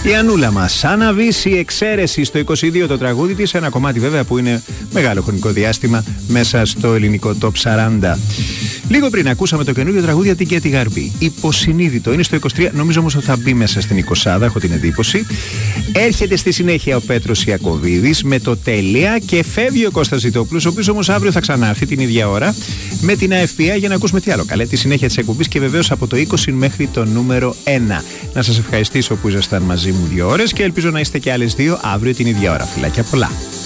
Η Ανούλα μας, Αναβήσει εξαίρεση στο 22 το τραγούδι της, ένα κομμάτι βέβαια που είναι μεγάλο χρονικό διάστημα μέσα στο ελληνικό top 40. Λίγο πριν ακούσαμε το καινούριο τραγούδι για την Κέτη Γαρμπή. Υποσυνείδητο, είναι στο 23, νομίζω όμως ότι θα μπει μέσα στην 20, έχω την εντύπωση. Έρχεται στη συνέχεια ο Πέτρος Ιακωβίδης με το Τέλεια και φεύγει ο Κώστας Ζητόπουλος, ο οποίος όμως αύριο θα ξανάρθει την ίδια ώρα με την ΑΕΦΠΙΑ για να ακούσουμε τι άλλο καλέ, τη συνέχεια της εκπομπής και βεβαίως από το 20 μέχρι το νούμερο 1. Να σας ευχαριστήσω που ήσασταν μαζί μου 2 ώρες και ελπίζω να είστε και άλλες 2 αύριο την ίδια ώρα. Φιλάκια πολλά.